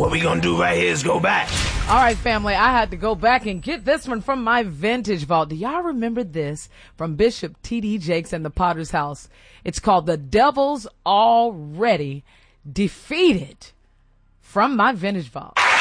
what we gonna do right here is go back. All right, family, I had to go back and get this one from my vintage vault. Do y'all remember this from Bishop T.D. Jakes and the Potter's House? It's called The Devil's Already Defeated, from my vintage vault.